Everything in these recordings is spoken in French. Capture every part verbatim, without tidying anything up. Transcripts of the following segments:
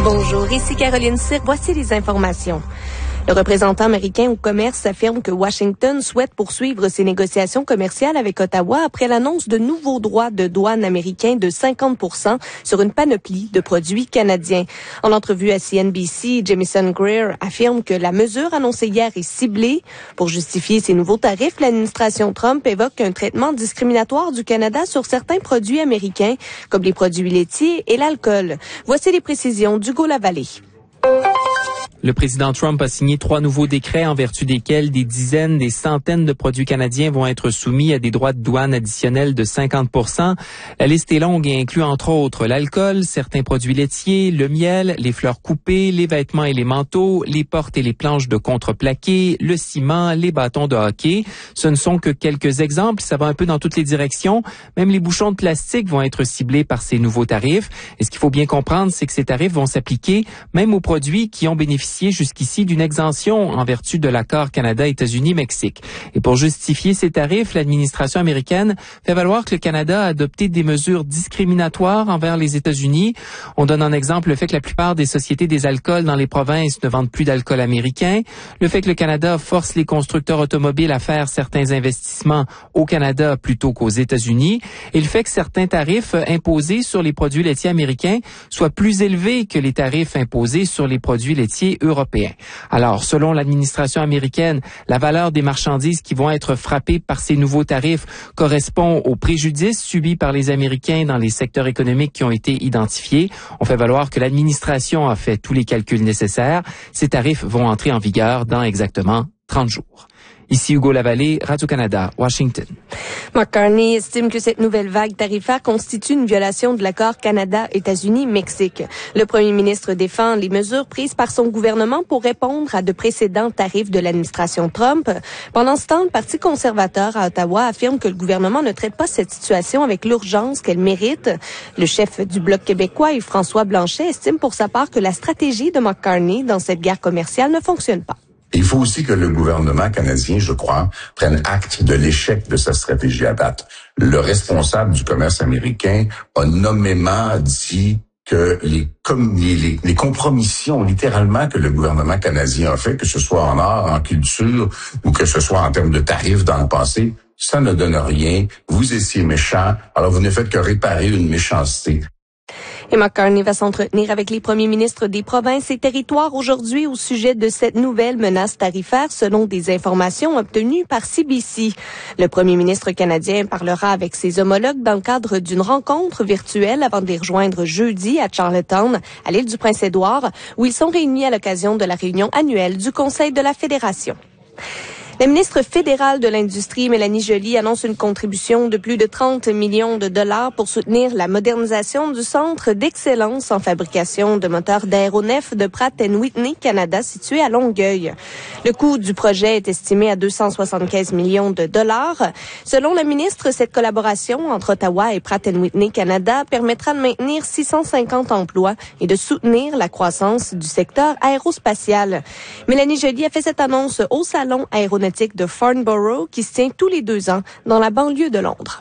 Bonjour, ici Caroline Cyr. Voici les informations. Le représentant américain au commerce affirme que Washington souhaite poursuivre ses négociations commerciales avec Ottawa après l'annonce de nouveaux droits de douane américains de cinquante pour cent sur une panoplie de produits canadiens. En entrevue à C N B C, Jamieson Greer affirme que la mesure annoncée hier est ciblée. Pour justifier ces nouveaux tarifs, l'administration Trump évoque un traitement discriminatoire du Canada sur certains produits américains, comme les produits laitiers et l'alcool. Voici les précisions d'Hugo Lavallée. Le président Trump a signé trois nouveaux décrets en vertu desquels des dizaines, des centaines de produits canadiens vont être soumis à des droits de douane additionnels de cinquante pour cent. La liste est longue et inclut entre autres l'alcool, certains produits laitiers, le miel, les fleurs coupées, les vêtements et les manteaux, les portes et les planches de contreplaqué, le ciment, les bâtons de hockey. Ce ne sont que quelques exemples, ça va un peu dans toutes les directions. Même les bouchons de plastique vont être ciblés par ces nouveaux tarifs. Et ce qu'il faut bien comprendre, c'est que ces tarifs vont s'appliquer même aux produits qui ont bénéficié jusqu'ici d'une exemption en vertu de l'accord Canada-États-Unis-Mexique. Et pour justifier ces tarifs, l'administration américaine fait valoir que le Canada a adopté des mesures discriminatoires envers les États-Unis. On donne en exemple le fait que la plupart des sociétés des alcools dans les provinces ne vendent plus d'alcool américain, le fait que le Canada force les constructeurs automobiles à faire certains investissements au Canada plutôt qu'aux États-Unis, et le fait que certains tarifs imposés sur les produits laitiers américains soient plus élevés que les tarifs imposés sur les produits laitiers européens. Alors, selon l'administration américaine, la valeur des marchandises qui vont être frappées par ces nouveaux tarifs correspond aux préjudices subis par les Américains dans les secteurs économiques qui ont été identifiés. On fait valoir que l'administration a fait tous les calculs nécessaires. Ces tarifs vont entrer en vigueur dans exactement trente jours. Ici Hugo Lavallée, Radio-Canada, Washington. Mark Carney estime que cette nouvelle vague tarifaire constitue une violation de l'accord Canada-États-Unis-Mexique. Le premier ministre défend les mesures prises par son gouvernement pour répondre à de précédents tarifs de l'administration Trump. Pendant ce temps, le Parti conservateur à Ottawa affirme que le gouvernement ne traite pas cette situation avec l'urgence qu'elle mérite. Le chef du Bloc québécois, Yves-François Blanchet, estime pour sa part que la stratégie de Mark Carney dans cette guerre commerciale ne fonctionne pas. Il faut aussi que le gouvernement canadien, je crois, prenne acte de l'échec de sa stratégie à date. Le responsable du commerce américain a nommément dit que les, com- les, les, les compromissions, littéralement, que le gouvernement canadien a fait, que ce soit en art, en culture, ou que ce soit en termes de tarifs dans le passé, ça ne donne rien. Vous étiez méchant, alors vous ne faites que réparer une méchanceté. Et Mark Carney va s'entretenir avec les premiers ministres des provinces et territoires aujourd'hui au sujet de cette nouvelle menace tarifaire, selon des informations obtenues par C B C. Le premier ministre canadien parlera avec ses homologues dans le cadre d'une rencontre virtuelle avant de les rejoindre jeudi à Charlottetown, à l'île du Prince-Édouard, où ils sont réunis à l'occasion de la réunion annuelle du Conseil de la Fédération. La ministre fédérale de l'Industrie, Mélanie Joly, annonce une contribution de plus de trente millions de dollars pour soutenir la modernisation du Centre d'excellence en fabrication de moteurs d'aéronefs de Pratt and Whitney Canada, situé à Longueuil. Le coût du projet est estimé à deux cent soixante-quinze millions de dollars. Selon la ministre, cette collaboration entre Ottawa et Pratt and Whitney Canada permettra de maintenir six cent cinquante emplois et de soutenir la croissance du secteur aérospatial. Mélanie Joly a fait cette annonce au Salon aéronautique de Farnborough qui se tient tous les deux ans dans la banlieue de Londres.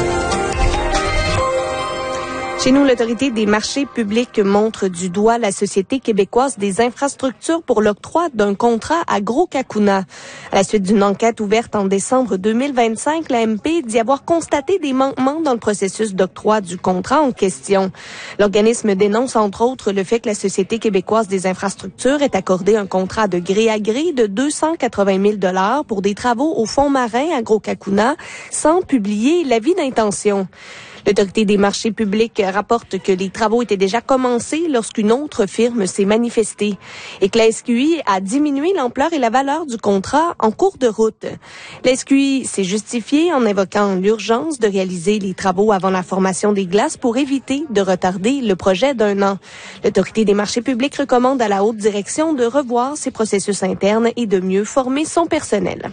Chez nous, l'autorité des marchés publics montre du doigt la Société québécoise des infrastructures pour l'octroi d'un contrat à Gros-Cacouna. À la suite d'une enquête ouverte en décembre deux mille vingt-cinq, l'A M P dit avoir constaté des manquements dans le processus d'octroi du contrat en question. L'organisme dénonce entre autres le fait que la Société québécoise des infrastructures ait accordé un contrat de gré à gré de deux cent quatre-vingt mille dollars pour des travaux au fond marin à Gros-Cacouna sans publier l'avis d'intention. L'autorité des marchés publics rapporte que les travaux étaient déjà commencés lorsqu'une autre firme s'est manifestée et que la S Q I a diminué l'ampleur et la valeur du contrat en cours de route. La S Q I s'est justifiée en évoquant l'urgence de réaliser les travaux avant la formation des glaces pour éviter de retarder le projet d'un an. L'autorité des marchés publics recommande à la haute direction de revoir ses processus internes et de mieux former son personnel.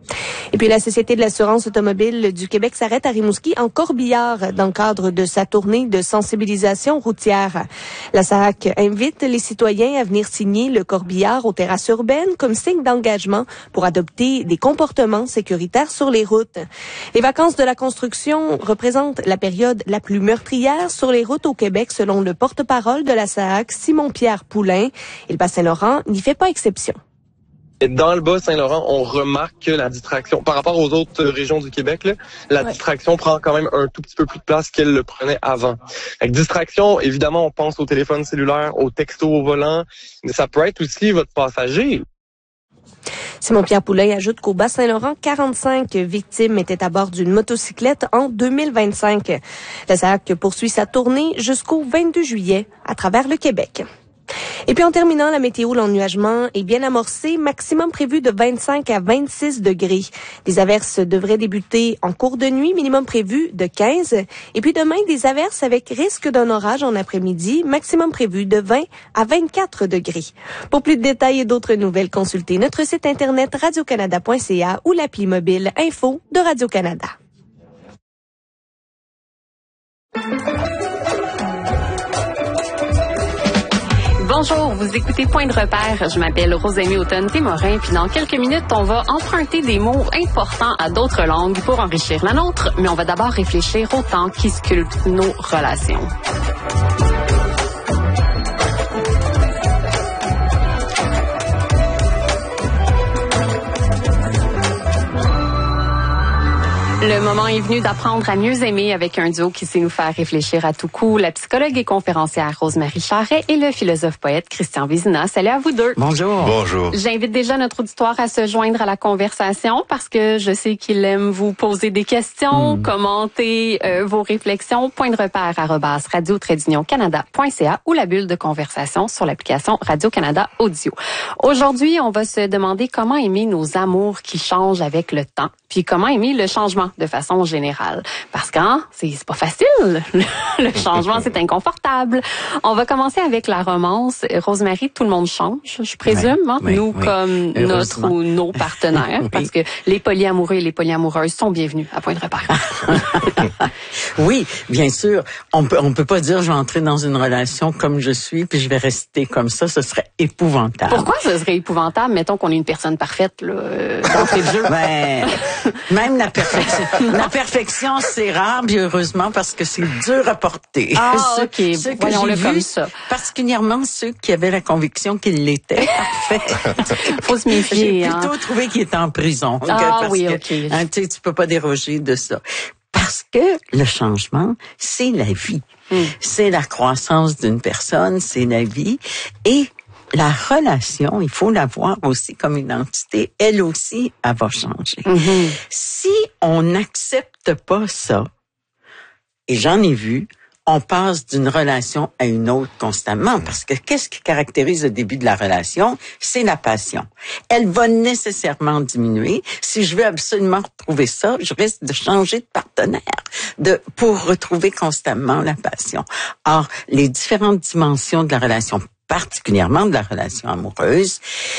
Et puis la Société de l'assurance automobile du Québec s'arrête à Rimouski en Corbillard dans le cadre de sa tournée de sensibilisation routière. La S A A C invite les citoyens à venir signer le corbillard aux terrasses urbaines comme signe d'engagement pour adopter des comportements sécuritaires sur les routes. Les vacances de la construction représentent la période la plus meurtrière sur les routes au Québec selon le porte-parole de la S A A C, Simon-Pierre Poulain. Et le Bas-Saint-Laurent n'y fait pas exception. Dans le Bas-Saint-Laurent, on remarque que la distraction, par rapport aux autres régions du Québec, là, la ouais. distraction prend quand même un tout petit peu plus de place qu'elle le prenait avant. Avec distraction, évidemment, on pense au téléphone cellulaire, au texto au volant, mais ça peut être aussi votre passager. Simon-Pierre Poulain ajoute qu'au Bas-Saint-Laurent, quarante-cinq victimes étaient à bord d'une motocyclette en deux mille vingt-cinq. La S A A C poursuit sa tournée jusqu'au vingt-deux juillet à travers le Québec. Et puis en terminant, la météo, l'ennuagement est bien amorcé, maximum prévu de vingt-cinq à vingt-six degrés. Des averses devraient débuter en cours de nuit, minimum prévu de quinze. Et puis demain, des averses avec risque d'un orage en après-midi, maximum prévu de vingt à vingt-quatre degrés. Pour plus de détails et d'autres nouvelles, consultez notre site internet radio canada point c a ou l'appli mobile Info de Radio-Canada. Bonjour, vous écoutez Point de repère. Je m'appelle Rosemée Automne-Témorin, puis dans quelques minutes, on va emprunter des mots importants à d'autres langues pour enrichir la nôtre, mais on va d'abord réfléchir au temps qui sculpte nos relations. Le moment est venu d'apprendre à mieux aimer avec un duo qui sait nous faire réfléchir à tout coup, la psychologue et conférencière Rosemary Charret et le philosophe-poète Christian Vézina. Salut à vous deux. Bonjour. Bonjour. J'invite déjà notre auditoire à se joindre à la conversation parce que je sais qu'il aime vous poser des questions, mmh. commenter euh, vos réflexions. Point de repère arobase radio trait d'union canada point c a ou la bulle de conversation sur l'application Radio-Canada Audio. Aujourd'hui, on va se demander comment aimer nos amours qui changent avec le temps, puis comment aimer le changement de façon générale. Parce que hein, c'est, c'est pas facile. Le changement, c'est inconfortable. On va commencer avec la romance. Rosemary, tout le monde change, je présume. Oui, hein? oui, Nous, oui. comme notre ou nos partenaires. Oui. Parce que les polyamoureux et les polyamoureuses sont bienvenus à Point de repère. Oui, bien sûr. On peut, on peut pas dire je vais entrer dans une relation comme je suis puis je vais rester comme ça. Ce serait épouvantable. Pourquoi ce serait épouvantable? Mettons qu'on est une personne parfaite, là, d'entrée de jeu. Ben, même la perfection. La perfection, c'est rare, bien heureusement, parce que c'est dur à porter. Ah, ceux, OK. Ceux que Voyons-le j'ai comme vus, ça. Particulièrement ceux qui avaient la conviction qu'ils l'étaient. Parfait. Faut se méfier. J'ai plutôt hein. trouvé qu'ils étaient en prison. Ah parce oui, que, OK. Hein, tu sais, tu peux pas déroger de ça. Parce que le changement, c'est la vie. Mm. C'est la croissance d'une personne, c'est la vie. Et la relation, il faut la voir aussi comme une entité. Elle aussi, elle va changer. Mm-hmm. Si on n'accepte pas ça, et j'en ai vu, on passe d'une relation à une autre constamment. Parce que qu'est-ce qui caractérise le début de la relation? C'est la passion. Elle va nécessairement diminuer. Si je veux absolument retrouver ça, je risque de changer de partenaire de, pour retrouver constamment la passion. Or, les différentes dimensions de la relation, particulièrement de la relation amoureuse,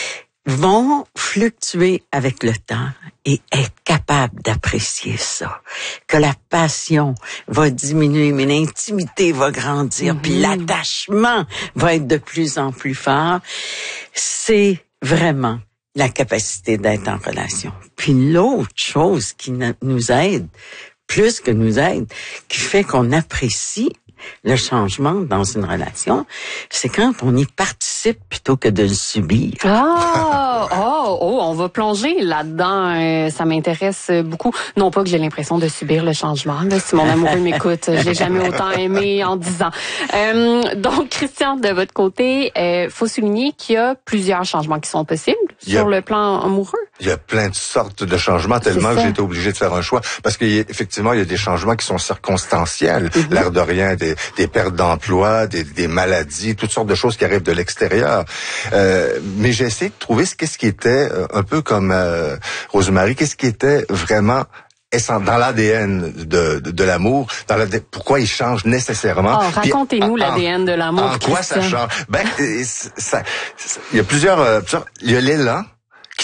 vont fluctuer avec le temps et être capable d'apprécier ça. Que la passion va diminuer, mais l'intimité va grandir, mm-hmm. puis l'attachement va être de plus en plus fort. C'est vraiment la capacité d'être en relation. Puis l'autre chose qui nous aide, plus que nous aide, qui fait qu'on apprécie le changement dans une relation, c'est quand on y participe plutôt que de le subir. Ah, oh, oh, on va plonger là-dedans. Euh, ça m'intéresse beaucoup. Non pas que j'ai l'impression de subir le changement. Là, si mon amoureux m'écoute, j'ai jamais autant aimé en dix ans. Euh, donc, Christian, de votre côté, euh, faut souligner qu'il y a plusieurs changements qui sont possibles sur le plan amoureux. Il y a plein de sortes de changements, tellement que j'ai été obligé de faire un choix. Parce qu'effectivement, il y a des changements qui sont circonstanciels. Mm-hmm. L'air de rien, des, des pertes d'emploi, des, des maladies, toutes sortes de choses qui arrivent de l'extérieur. Euh, mais j'ai essayé de trouver ce qu'est-ce qui était, un peu comme euh, Rosemary, qu'est-ce qui était vraiment dans l'A D N de, de, de l'amour, dans la, pourquoi il change nécessairement. Oh, racontez-nous Puis, l'A D N en, de l'amour. En quoi Christian. ça change? Ben, ça, ça, il y a plusieurs, plusieurs, il y a l'élan qui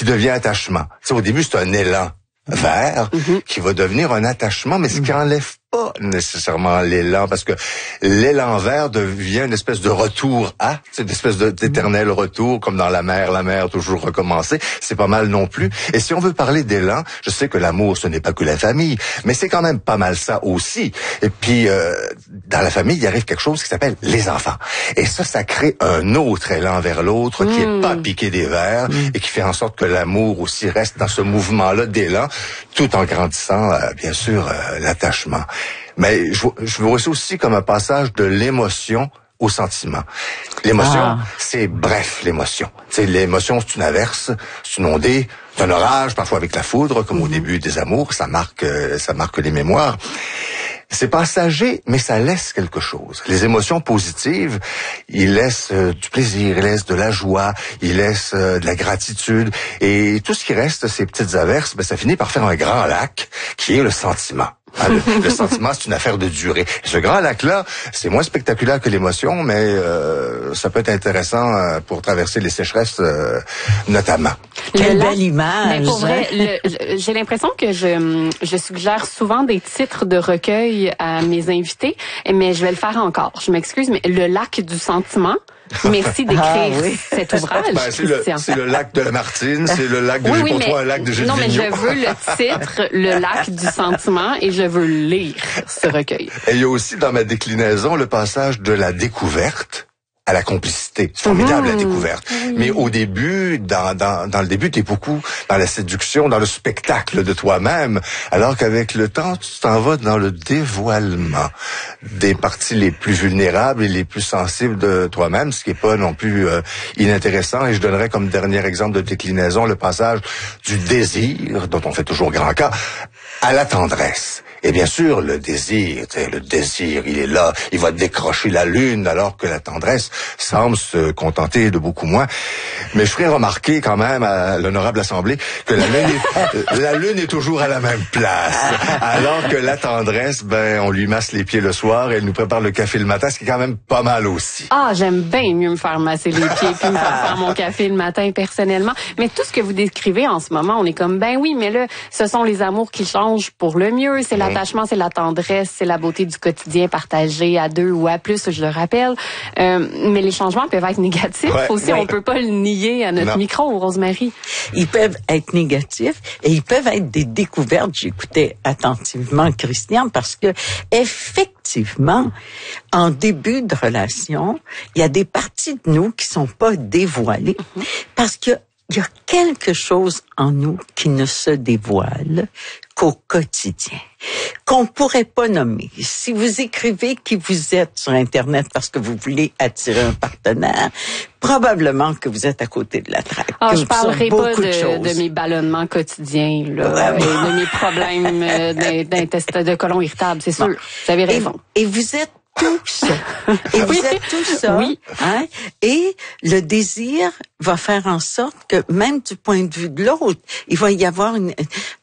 qui devient attachement. Tu sais, au début, c'est un élan vers mm-hmm. qui va devenir un attachement, mais ce qui enlève pas nécessairement l'élan, parce que l'élan vert devient une espèce de retour à, c'est une espèce de, d'éternel retour, comme dans la mer, la mer toujours recommencer. C'est pas mal non plus. Et si on veut parler d'élan, je sais que l'amour, ce n'est pas que la famille, mais c'est quand même pas mal ça aussi. Et puis, euh, dans la famille, il arrive quelque chose qui s'appelle les enfants. Et ça, ça crée un autre élan vers l'autre, mmh. qui est pas piqué des verres, mmh. et qui fait en sorte que l'amour aussi reste dans ce mouvement-là d'élan, tout en grandissant, euh, bien sûr, euh, l'attachement. Mais je, je vois ça aussi comme un passage de l'émotion au sentiment. L'émotion, ah. c'est bref, l'émotion. C'est l'émotion, c'est une averse, c'est une ondée, c'est un orage, parfois avec la foudre, comme mm-hmm. au début des amours, ça marque, ça marque les mémoires. C'est passager, mais ça laisse quelque chose. Les émotions positives, ils laissent euh, du plaisir, ils laissent de la joie, ils laissent euh, de la gratitude. Et tout ce qui reste, ces petites averses, ben, ça finit par faire un grand lac, qui est le sentiment. Hein, le, le sentiment, c'est une affaire de durée. Ce grand lac-là, c'est moins spectaculaire que l'émotion, mais euh, ça peut être intéressant euh, pour traverser les sécheresses, euh, notamment. Quelle belle image! Mais pour vrai, le, le, j'ai l'impression que je, je suggère souvent des titres de recueil à mes invités, mais je vais le faire encore. Je m'excuse, mais le lac du sentiment. Merci d'écrire ah, oui. cet ouvrage. Ben, c'est, le, c'est le lac de Lamartine, c'est le lac de oui, Gilles oui, pour mais, toi, un lac de Gilles Non, mais Vigneault. je veux le titre, le lac du sentiment, et je veux lire ce recueil. Et il y a aussi dans ma déclinaison le passage de la découverte à la complicité. C'est formidable, mmh. la découverte. Mmh. Mais au début, dans, dans, dans le début, t'es beaucoup dans la séduction, dans le spectacle de toi-même, alors qu'avec le temps, tu t'en vas dans le dévoilement des parties les plus vulnérables et les plus sensibles de toi-même, ce qui est pas non plus euh, inintéressant. Et je donnerais comme dernier exemple de déclinaison le passage du désir, dont on fait toujours grand cas, à la tendresse. Et bien sûr, le désir, le désir, il est là, il va décrocher la lune, alors que la tendresse semble se contenter de beaucoup moins. Mais je ferai remarquer quand même à l'honorable assemblée que la lune est, la lune est toujours à la même place, alors que la tendresse, ben, on lui masse les pieds le soir et elle nous prépare le café le matin, ce qui est quand même pas mal aussi. Ah, j'aime bien mieux me faire masser les pieds puis me faire faire mon café le matin personnellement. Mais tout ce que vous décrivez en ce moment, on est comme, ben oui, mais là, ce sont les amours qui changent pour le mieux, c'est la L'attachement, c'est la tendresse, c'est la beauté du quotidien partagé à deux ou à plus, je le rappelle. Euh, mais les changements peuvent être négatifs ouais, aussi. Ouais. On peut pas le nier à notre non. micro, Rosemary. Ils peuvent être négatifs et ils peuvent être des découvertes. J'écoutais attentivement Christian parce que effectivement, en début de relation, il y a des parties de nous qui sont pas dévoilées mm-hmm. parce que il y a quelque chose en nous qui ne se dévoile qu'au quotidien, qu'on pourrait pas nommer. Si vous écrivez qui vous êtes sur Internet parce que vous voulez attirer un partenaire, probablement que vous êtes à côté de la traque. Ah, je parlerai pas de, de, de mes ballonnements quotidiens, là, ouais, et de mes problèmes d'intestin, de côlon irritable, c'est sûr. Bon. Vous avez raison. Et, et vous êtes tout ça. Et vous oui. êtes tout ça. Oui. Hein? Et le désir va faire en sorte que même du point de vue de l'autre, il va y avoir une,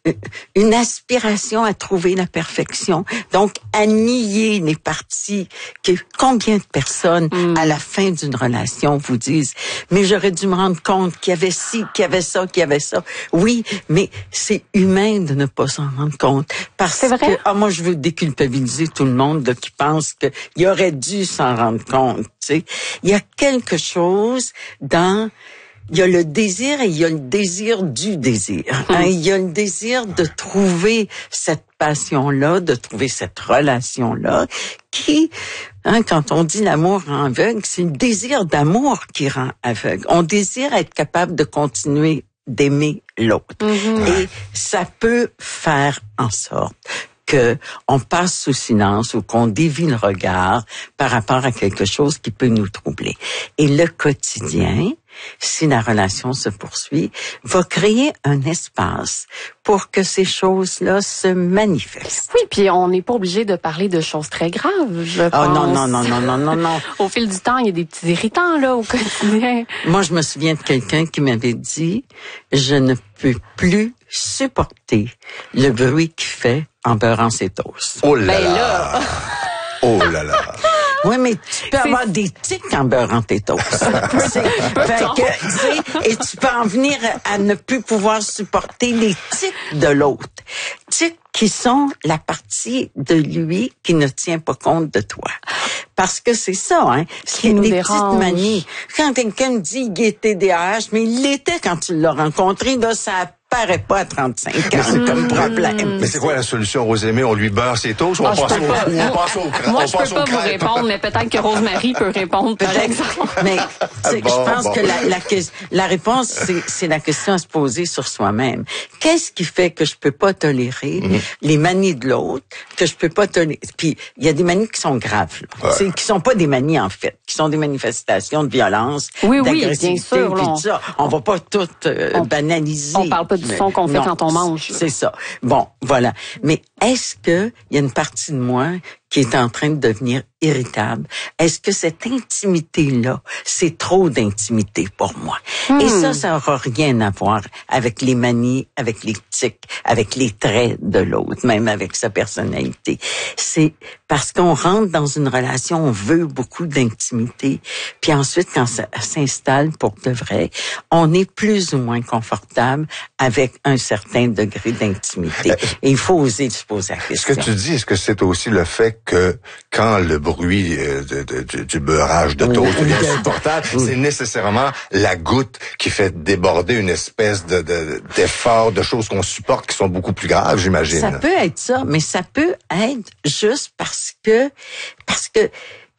une aspiration à trouver la perfection. Donc, à nier les parties que combien de personnes, mm. à la fin d'une relation, vous disent, mais j'aurais dû me rendre compte qu'il y avait ci, qu'il y avait ça, qu'il y avait ça. Oui, mais c'est humain de ne pas s'en rendre compte. Parce c'est vrai? que, ah, moi, je veux déculpabiliser tout le monde là, qui pense que il aurait dû s'en rendre compte, tu sais. Il y a quelque chose dans... Il y a le désir et il y a le désir du désir. Hein? Il y a le désir de trouver cette passion-là, de trouver cette relation-là qui, hein, quand on dit l'amour rend aveugle, c'est le désir d'amour qui rend aveugle. On désire être capable de continuer d'aimer l'autre. Mm-hmm. Et ça peut faire en sorte que on passe sous silence ou qu'on dévie le regard par rapport à quelque chose qui peut nous troubler. Et le quotidien, si la relation se poursuit, va créer un espace pour que ces choses-là se manifestent. Oui, puis on n'est pas obligé de parler de choses très graves, je oh, pense. non, non, non, non, non, non, non. Au fil du temps, il y a des petits irritants, là, au quotidien. Moi, je me souviens de quelqu'un qui m'avait dit, je ne peux plus supporter le bruit qu'il fait en beurrant ses toasts. Oh là ben là! là. Oh là là! Oui, mais tu peux avoir des tics en beurrant tes toasts. fait que, tu sais, et tu peux en venir à ne plus pouvoir supporter les tics de l'autre. Tics qui sont la partie de lui qui ne tient pas compte de toi. Parce que c'est ça, hein. Qui nous des dérange. petites manies. Quand quelqu'un me dit qu'il était D A H, mais il l'était quand tu l'as rencontré, là, ça paraît pas à trente-cinq ans, c'est comme problème. Mais c'est quoi la solution, Rosemée? On lui beurre ses toasts ou on Ah, je passe peux au, pas. ou on passe au, Moi, on je peux passe pas au vous crêpes? répondre, mais peut-être que Rosemary peut répondre, par exemple. Mais tu sais, Bon, je pense bon. que la, la, que- la réponse, c'est, c'est la question à se poser sur soi-même. Qu'est-ce qui fait que je peux pas tolérer Mm-hmm. les manies de l'autre, que je peux pas tolérer? Puis, il y a des manies qui sont graves, là. Ouais. C'est, qui sont pas des manies, en fait, qui sont des manifestations de violence, Oui, oui, d'agressivité, bien sûr, puis là, on- tout ça. On va pas tout euh, On- banaliser. on parle pas du Mais son qu'on fait non, quand on mange, là. C'est ça. Bon, voilà. Mais est-ce que il y a une partie de moi qui est en train de devenir irritable? Est-ce que cette intimité-là, c'est trop d'intimité pour moi? Hmm. Et ça, ça aura rien à voir avec les manies, avec les tics, avec les traits de l'autre, même avec sa personnalité. C'est parce qu'on rentre dans une relation, on veut beaucoup d'intimité, puis ensuite, quand ça s'installe pour de vrai, on est plus ou moins confortable avec un certain degré d'intimité. Et il faut oser se poser la Ce question. que tu dis, est-ce que c'est aussi le fait que quand le bruit euh, de, de, du, du beurrage de toast Oui. devient insupportable, c'est nécessairement la goutte qui fait déborder une espèce de, de d'effort, de choses qu'on supporte qui sont beaucoup plus graves, j'imagine. Ça peut être ça, mais ça peut être juste parce que parce que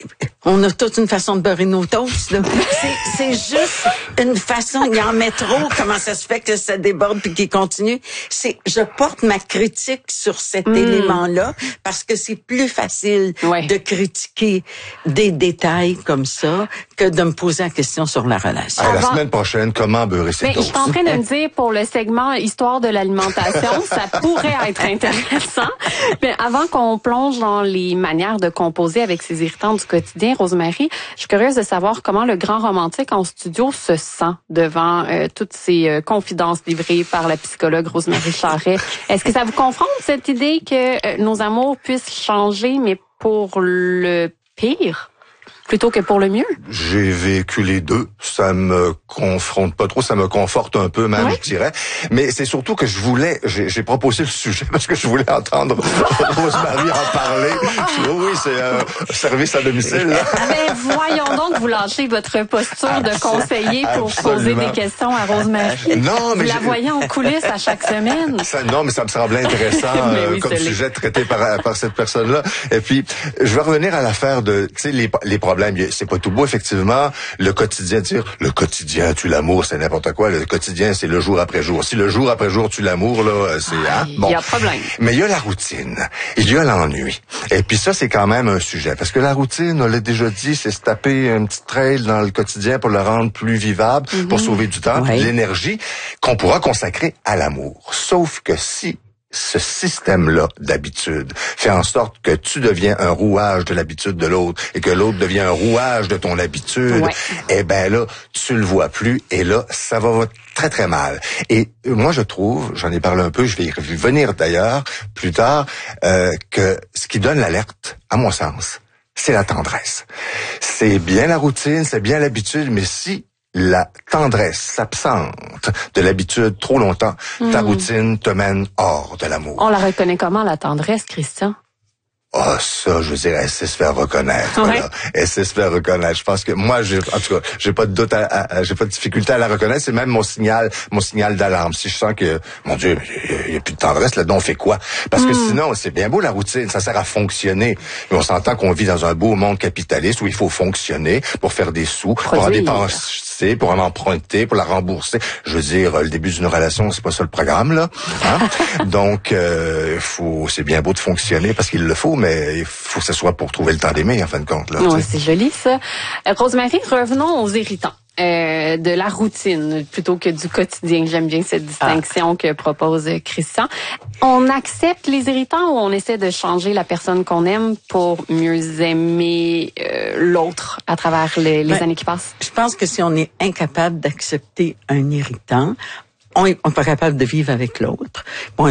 on a toute une façon de beurrer nos toasts, là. C'est, c'est juste une façon, il y en met trop, comment ça se fait que ça déborde puis qu'il continue. C'est, je porte ma critique sur cet Mm. élément-là parce que c'est plus facile Ouais. de critiquer des détails comme ça que de me poser la question sur la relation. Hey, la Avant- semaine prochaine, comment beurrer ses Mais je toasts? suis en train de me dire, pour le segment Histoire de l'alimentation, ça pourrait être intéressant. Mais avant qu'on plonge dans les manières de composer avec ces irritants du quotidien, Rosemary, je suis curieuse de savoir comment le grand romantique en studio se sent devant euh, toutes ces euh, confidences livrées par la psychologue Rosemary Charret. Est-ce que ça vous confronte, cette idée que euh, nos amours puissent changer, mais pour le pire, plutôt que pour le mieux? J'ai vécu les deux. Ça me confronte pas trop, ça me conforte un peu même, Ouais. je dirais. Mais c'est surtout que je voulais, j'ai, j'ai proposé le sujet parce que je voulais entendre Rosemary en parler. Je dis, oh oui, c'est un service à domicile. Là. Ben, voyons donc vous lâchez votre posture de conseiller pour Absolument. poser des questions à Rosemary. Non, mais vous la j'ai- voyez en coulisses à chaque semaine. Ça, non, mais ça me semblait intéressant Mais euh, oui, comme c'est sujet traité par, par cette personne-là. Et puis, je vais revenir à l'affaire de, tu sais, les, les problèmes. C'est pas tout beau, effectivement. Le quotidien, dire le quotidien tue l'amour, c'est n'importe quoi. Le quotidien, c'est le jour après jour. Si le jour après jour tue l'amour, là, c'est hein, Il y a problème. Mais il y a la routine, il y a l'ennui. Et puis ça, c'est quand même un sujet. Parce que la routine, on l'a déjà dit, c'est se taper un petit trail dans le quotidien pour le rendre plus vivable, pour sauver du temps, Ouais. de l'énergie qu'on pourra consacrer à l'amour. Sauf que si ce système-là d'habitude fait en sorte que tu deviens un rouage de l'habitude de l'autre et que l'autre devient un rouage de ton habitude, Ouais. eh ben là, tu le vois plus et là, ça va très très mal. Et moi, je trouve, j'en ai parlé un peu, je vais y revenir d'ailleurs plus tard, euh, que ce qui donne l'alerte, à mon sens, c'est la tendresse. C'est bien la routine, c'est bien l'habitude, mais si la tendresse s'absente de l'habitude trop longtemps, ta routine te mène hors de l'amour. On la reconnaît comment, la tendresse, Christian? Ah, ça, je veux dire, elle sait se faire reconnaître. Ouais. Là. Elle sait se faire reconnaître. Je pense que moi, j'ai, en tout cas, j'ai pas de doute, à, à- j'ai pas de difficulté à la reconnaître. C'est même mon signal, mon signal d'alarme. Si je sens que, mon Dieu, il y, a plus de tendresse là-dedans, on fait quoi? Parce que sinon, c'est bien beau la routine, ça sert à fonctionner. Mais on s'entend qu'on vit dans un beau monde capitaliste où il faut fonctionner pour faire des sous, pour en Produire. dépenser, pour en emprunter, pour la rembourser. Je veux dire, le début d'une relation, c'est pas ça le programme là. Hein? Donc, euh, faut, c'est bien beau de fonctionner parce qu'il le faut, mais il faut que ce soit pour trouver le temps d'aimer, en fin de compte. Là, Ouais, tu sais. c'est joli, ça. Euh, Rosemary, revenons aux irritants. Euh, de la routine plutôt que du quotidien. J'aime bien cette distinction que propose Christian. On accepte les irritants ou on essaie de changer la personne qu'on aime pour mieux aimer euh, l'autre à travers les, les Ben, années qui passent? Je pense que si on est incapable d'accepter un irritant, on est, on est pas capable de vivre avec l'autre. On est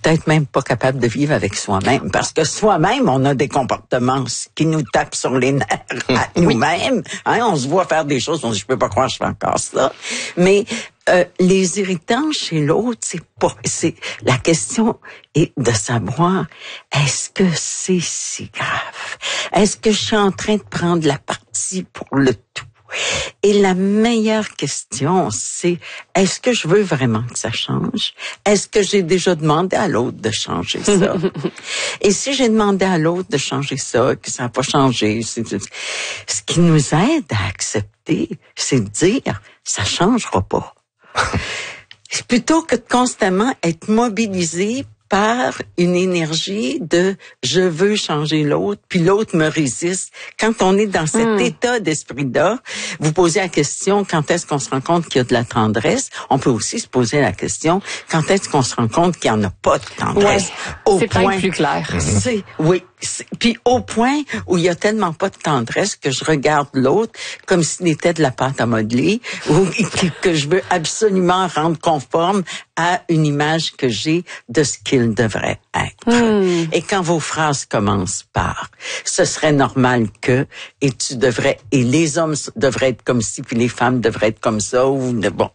peut-être même pas capable de vivre avec soi-même, parce que soi-même, on a des comportements qui nous tapent sur les nerfs à nous-mêmes. Hein, on se voit faire des choses, on dit, je peux pas croire que je fais encore ça. Mais euh, les irritants chez l'autre, c'est pas, c'est la question est de savoir, est-ce que c'est si grave? Est-ce que je suis en train de prendre la partie pour le tout? Et la meilleure question, c'est, est-ce que je veux vraiment que ça change? Est-ce que j'ai déjà demandé à l'autre de changer ça? Et si j'ai demandé à l'autre de changer ça, que ça n'a pas changé, c'est, ce qui nous aide à accepter, c'est de dire, ça changera pas. C'est plutôt que de constamment être mobilisé par une énergie de je veux changer l'autre, puis l'autre me résiste. Quand on est dans cet mmh. état d'esprit-là, vous posez la question, quand est-ce qu'on se rend compte qu'il y a de la tendresse? On peut aussi se poser la question, quand est-ce qu'on se rend compte qu'il n'y en a pas de tendresse? Ouais, au c'est point, plus clair. C'est, oui. C'est, puis au point où il y a tellement pas de tendresse que je regarde l'autre comme s'il était de la pâte à modeler ou que je veux absolument rendre conforme à une image que j'ai de ce qu'il devrait être. Mm. Et quand vos phrases commencent par « ce serait normal que » et tu devrais et les hommes devraient être comme ci puis les femmes devraient être comme ça ou bon.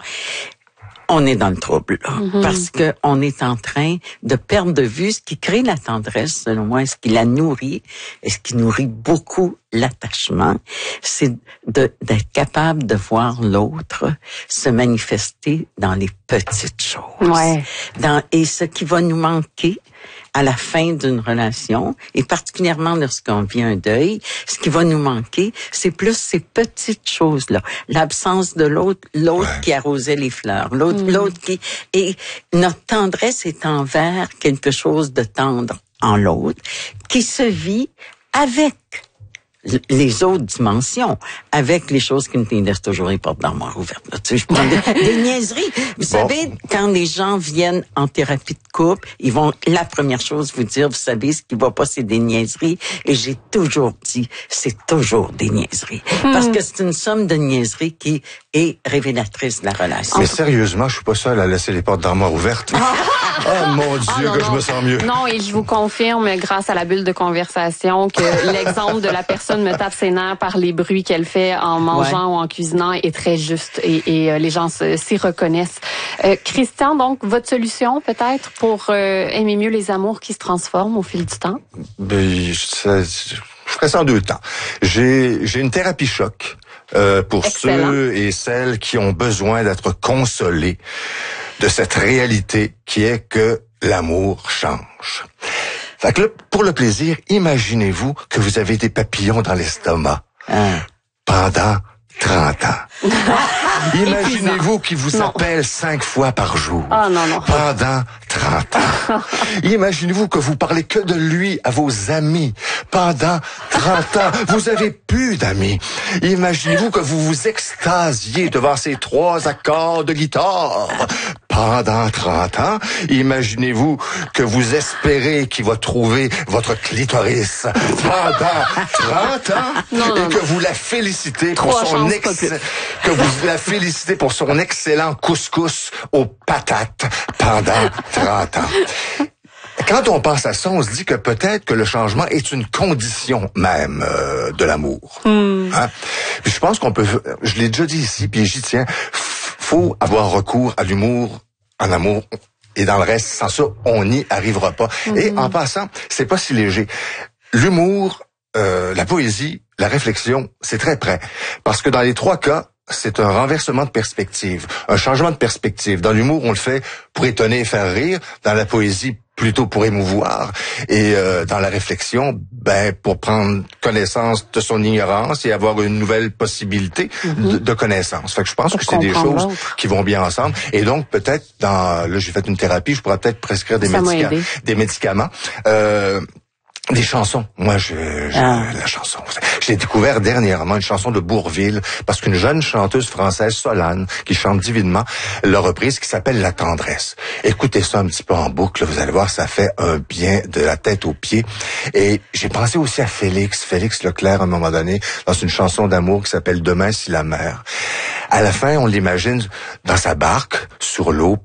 On est dans le trouble, là, mm-hmm. parce que on est en train de perdre de vue ce qui crée la tendresse, selon moi, ce qui la nourrit, et ce qui nourrit beaucoup l'attachement, c'est de, d'être capable de voir l'autre se manifester dans les petites choses. Ouais. Dans, et ce qui va nous manquer à la fin d'une relation, et particulièrement lorsqu'on vit un deuil, ce qui va nous manquer, c'est plus ces petites choses-là. L'absence de l'autre, l'autre ouais. qui arrosait les fleurs, l'autre, mmh. l'autre qui... Et notre tendresse est envers quelque chose de tendre en l'autre, qui se vit avec les autres dimensions, avec les choses qui nous laissent toujours les portes d'armoire ouvertes. Là, tu sais, je prends des, des niaiseries. Vous bon. savez, quand les gens viennent en thérapie de couple, ils vont, la première chose, vous dire, vous savez, ce qui va pas, c'est des niaiseries. Et j'ai toujours dit, c'est toujours des niaiseries. Hmm. Parce que c'est une somme de niaiseries qui est révélatrice de la relation. Mais sérieusement, je suis pas seul à laisser les portes d'armoire ouvertes. Oh mon Dieu, ah, non, que non. je me sens mieux. Non, et je vous confirme, grâce à la bulle de conversation, que l'exemple de la personne me tape ses nerfs par les bruits qu'elle fait en mangeant ouais. ou en cuisinant est très juste et, et euh, les gens se, s'y reconnaissent. Euh, Christian, donc, votre solution peut-être pour euh, aimer mieux les amours qui se transforment au fil du temps? Ben, ça, je ferais ça en deux temps. J'ai, j'ai une thérapie choc euh, pour Excellent. ceux et celles qui ont besoin d'être consolés de cette réalité qui est que l'amour change. Fait que là, pour le plaisir, imaginez-vous que vous avez des papillons dans l'estomac hein. pendant trente ans. Imaginez-vous qu'il vous non. appelle cinq fois par jour oh, non, non. pendant trente ans. Imaginez-vous que vous parlez que de lui à vos amis pendant trente ans. Vous avez plus d'amis. Imaginez-vous que vous vous extasiez devant ces trois accords de guitare pendant trente ans. Imaginez-vous que vous espérez qu'il va trouver votre clitoris pendant trente ans non, et non, que non. vous la félicitez pour Trois son ex... que vous la félicitez pour son excellent couscous aux patates pendant trente ans. Quand on pense à ça, on se dit que peut-être que le changement est une condition même euh, de l'amour. Mm. Hein? Je pense qu'on peut, je l'ai déjà dit ici, puis j'y tiens, faut avoir recours à l'humour en amour. Et dans le reste, sans ça, on n'y arrivera pas. Mm. Et en passant, c'est pas si léger. L'humour, euh, la poésie, la réflexion, c'est très près. Parce que dans les trois cas, c'est un renversement de perspective, un changement de perspective. Dans l'humour, on le fait pour étonner et faire rire. Dans la poésie, plutôt pour émouvoir. Et euh, dans la réflexion, ben pour prendre connaissance de son ignorance et avoir une nouvelle possibilité mm-hmm. de, de connaissance. Fait que je pense pour que c'est des choses l'autre. qui vont bien ensemble. Et donc peut-être dans là j'ai fait une thérapie, je pourrais peut-être prescrire des médicaments, des médicaments. Euh, Des chansons. Moi, je, je ah. la chanson. J'ai découvert dernièrement une chanson de Bourvil parce qu'une jeune chanteuse française, Solane, qui chante divinement, l'a reprise qui s'appelle La Tendresse. Écoutez ça un petit peu en boucle, vous allez voir, ça fait un bien de la tête aux pieds. Et j'ai pensé aussi à Félix, Félix Leclerc à un moment donné, dans une chanson d'amour qui s'appelle Demain si la mer. À la fin, on l'imagine dans sa barque, sur l'eau, par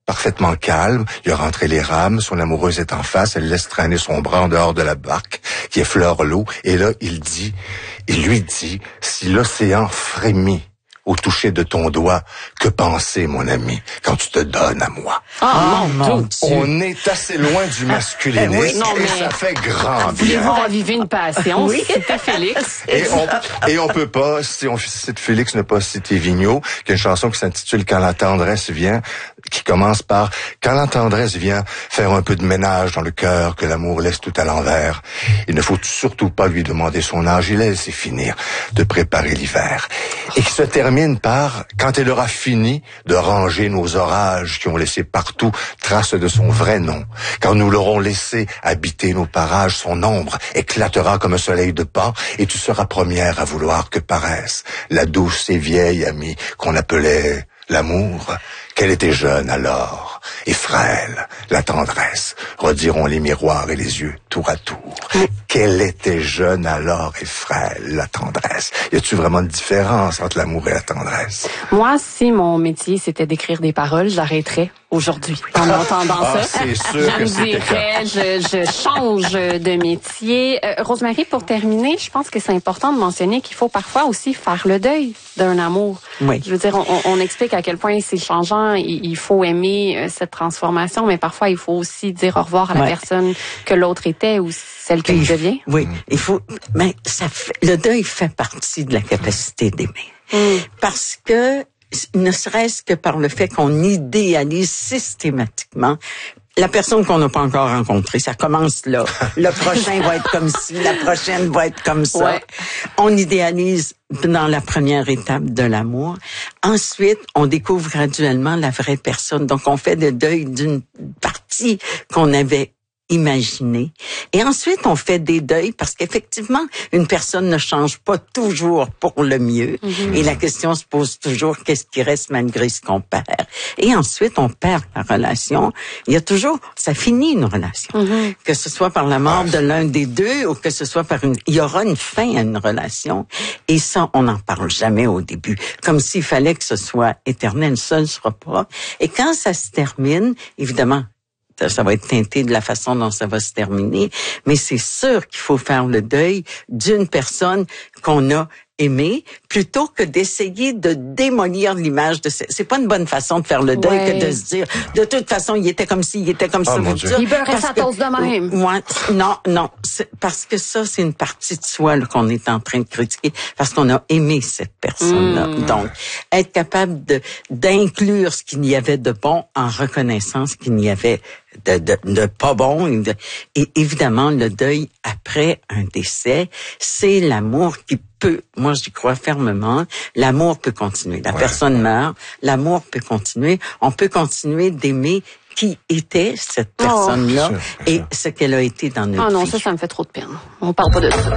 parfaitement calme, il a rentré les rames, son amoureuse est en face, elle laisse traîner son bras en dehors de la barque qui effleure l'eau, et là, il dit, il lui dit, si l'océan frémit au toucher de ton doigt, que penser, mon ami, quand tu te donnes à moi? Oh, oh mon Dieu! On est assez loin du masculinisme, oui, non, mais et ça fait grand bien. Voulez-vous raviver une passion? Oui, c'était Félix. Et on, et on peut pas, si on cite Félix, ne pas citer Vigneault, qui a une chanson qui s'intitule « Quand la tendresse vient », qui commence par « Quand la tendresse vient faire un peu de ménage dans le cœur que l'amour laisse tout à l'envers, il ne faut surtout pas lui demander son âge, il a laissé finir de préparer l'hiver. » Et qui se termine par « Quand elle aura fini de ranger nos orages qui ont laissé partout trace de son vrai nom, quand nous l'aurons laissé habiter nos parages, son ombre éclatera comme un soleil de pan et tu seras première à vouloir que paraisse la douce et vieille amie qu'on appelait l'amour. Qu'elle était jeune alors et frêle, la tendresse, rediront les miroirs et les yeux tour à tour. Qu'elle était jeune alors et frêle, la tendresse. Y a-t-il vraiment une différence entre l'amour et la tendresse? Moi, si mon métier c'était d'écrire des paroles, j'arrêterais aujourd'hui en entendant ah, ça. C'est sûr je que me dirais, je, je change de métier. Euh, Rosemary, pour terminer, je pense que c'est important de mentionner qu'il faut parfois aussi faire le deuil d'un amour. Oui. Je veux dire, on, on explique à quel point c'est changeant, il, il faut aimer euh, cette transformation, mais parfois il faut aussi dire au revoir à la ouais. personne que l'autre était ou celle qu'elle devient. Oui, il faut. Mais ça fait, le deuil fait partie de la capacité d'aimer, mm. parce que ne serait-ce que par le fait qu'on idéalise systématiquement la personne qu'on n'a pas encore rencontrée. Ça commence là. Le prochain va être comme ci, la prochaine va être comme ça. Ouais. On idéalise dans la première étape de l'amour. Ensuite, on découvre graduellement la vraie personne. Donc, on fait le deuil d'une partie qu'on avait imaginée. Et ensuite, on fait des deuils parce qu'effectivement, une personne ne change pas toujours pour le mieux. Mm-hmm. Et la question se pose toujours, qu'est-ce qui reste malgré ce qu'on perd? Et ensuite, on perd la relation. Il y a toujours, ça finit une relation. Mm-hmm. Que ce soit par la mort de l'un des deux ou que ce soit par une, il y aura une fin à une relation. Et ça, on n'en parle jamais au début. Comme s'il fallait que ce soit éternel, ça ne sera pas. Et quand ça se termine, évidemment, ça va être teinté de la façon dont ça va se terminer, mais c'est sûr qu'il faut faire le deuil d'une personne qu'on a aimée plutôt que d'essayer de démolir l'image de ce... C'est pas une bonne façon de faire le deuil ouais. que de se dire de toute façon il était comme ci, il était comme oh, ça. Dire, il beurrait sa toast de même. Ouais, non, non, c'est parce que ça c'est une partie de soi là, qu'on est en train de critiquer parce qu'on a aimé cette personne-là. Mm. Donc être capable de d'inclure ce qu'il y avait de bon en reconnaissant ce qu'il y avait de, de, de pas bon. Et, de, et évidemment, le deuil après un décès, c'est l'amour qui peut, moi j'y crois fermement, l'amour peut continuer. La ouais. personne meurt, l'amour peut continuer. On peut continuer d'aimer qui était cette personne-là oh, et ce qu'elle a été dans notre vie. Ah non, ça, ça me fait trop de peine. On parle pas de ça.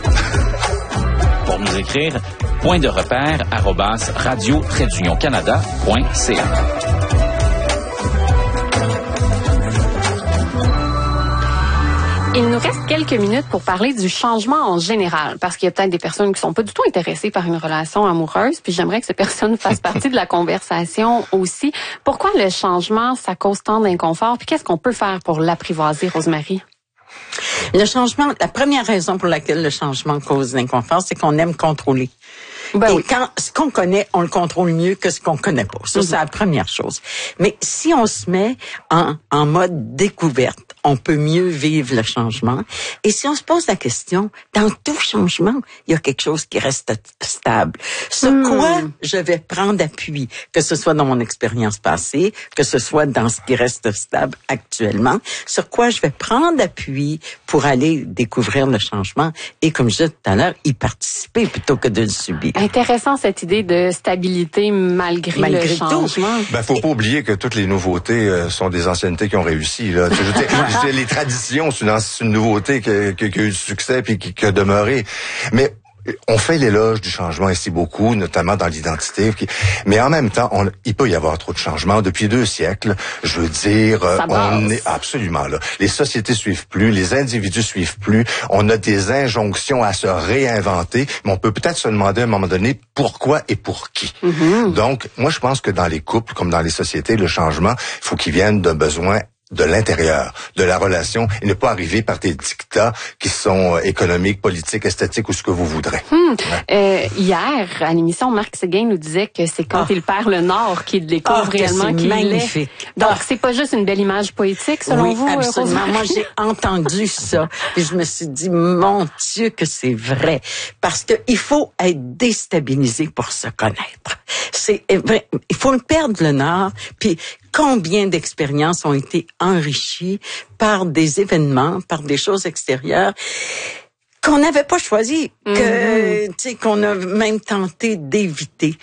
Pour nous écrire, point de repère, arrobas, radio, trait d'union canada, point ca. Il nous reste quelques minutes pour parler du changement en général, parce qu'il y a peut-être des personnes qui sont pas du tout intéressées par une relation amoureuse, puis j'aimerais que ces personnes fassent partie de la conversation aussi. Pourquoi le changement, ça cause tant d'inconfort, puis qu'est-ce qu'on peut faire pour l'apprivoiser, Rosemary? Le changement, la première raison pour laquelle le changement cause l'inconfort, c'est qu'on aime contrôler. Ben Et oui. quand ce qu'on connaît, on le contrôle mieux que ce qu'on connaît pas. Ça, mm-hmm. c'est la première chose. Mais si on se met en, en mode découverte, on peut mieux vivre le changement. Et si on se pose la question, dans tout changement, il y a quelque chose qui reste stable. Sur mm. quoi je vais prendre appui, que ce soit dans mon expérience passée, que ce soit dans ce qui reste stable actuellement, sur quoi je vais prendre appui pour aller découvrir le changement et, comme je disais tout à l'heure, y participer plutôt que de le subir. Intéressant cette idée de stabilité malgré, malgré le changement. Ben, faut pas oublier que toutes les nouveautés euh, sont des anciennetés qui ont réussi. Là. Je veux dire, je veux dire, les traditions, c'est une, une nouveauté qui, qui, qui a eu du succès puis qui, qui a demeuré. Mais On fait l'éloge du changement ici beaucoup, notamment dans l'identité. Mais en même temps, on, il peut y avoir trop de changements. Depuis deux siècles, je veux dire, Ça on passe. est absolument là. Les sociétés suivent plus, les individus suivent plus. On a des injonctions à se réinventer, mais on peut peut-être se demander à un moment donné pourquoi et pour qui. Mm-hmm. Donc, moi, je pense que dans les couples, comme dans les sociétés, le changement, il faut qu'il vienne d'un besoin de l'intérieur, de la relation, et ne pas arriver par des dictats qui sont économiques, politiques, esthétiques ou ce que vous voudrez. Hum. Ouais. Euh, hier, à l'émission, Marc Séguin nous disait que c'est quand oh. il perd le Nord qu'il découvre oh, réellement qu'il magnifique. L'est. Donc, oh. c'est pas juste une belle image poétique, selon oui, vous, absolument. Rosemary? Moi, j'ai entendu ça et je me suis dit, mon Dieu, que c'est vrai. Parce que il faut être déstabilisé pour se connaître. C'est vrai. Il faut perdre le Nord, puis combien d'expériences ont été enrichies par des événements, par des choses extérieures qu'on n'avait pas choisies, que, mm-hmm. tu sais, qu'on a même tenté d'éviter.